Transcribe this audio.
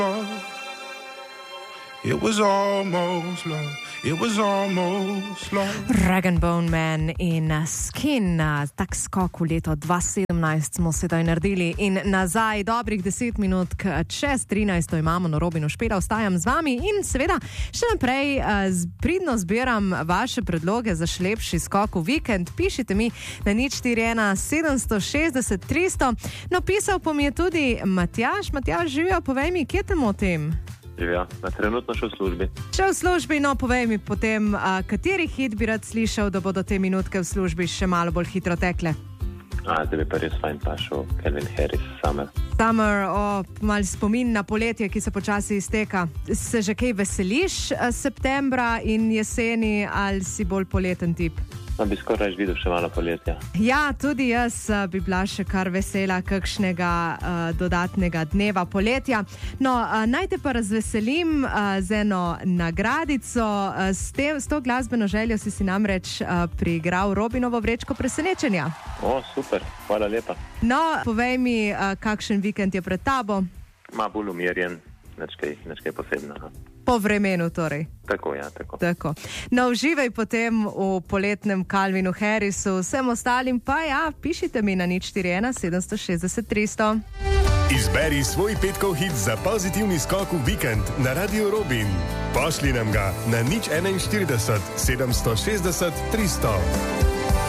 It was almost love. It was almost love. Rag & Bone Man in Skin. Tak skok v leto 2017 smo sedaj naredili in nazaj dobrih 10 minut čez 13. imamo na Robinu Špela. Ostajam z vami in seveda še naprej pridno zbiram vaše predloge za šlepši skok v vikend. Pišite mi na 041 760 300. No, pisal pa mi je tudi Matjaž. Matjaž, živijo, povej mi, kje te motim? Ja, trenutno še v službi. Še v službi, no povej mi potem, kateri hit bi rad slišal, da bodo te minutke v službi še malo bolj hitro tekle? Zdaj bi pa res fajn pašel Calvin Harris, Summer. Summer, mal spomin na poletje, ki se počasi izteka. Se že kaj veseliš septembra in jeseni ali si bolj poleten tip? Bi skoraj videl še malo poletja. Ja, tudi jaz bi bila še kar vesela kakšnega dodatnega dneva poletja. No, naj te pa razveselim z eno nagradico. S to glasbeno željo si namreč priigral Robinovo vrečko presenečenja. Super, hvala lepa. No, povej mi, kakšen vikend je pred tabo? Bolj umirjen, nič kaj posebnega. Po vremenu torej. Tako. Tako. No, uživaj potem v poletnem Calvinu Harrisu, vsem ostalim pa pišite mi na 041 760 300. Izberi svoj petkov hit za pozitivni skok v vikend na Radio Robin. Pošli nam ga na 041 760 300.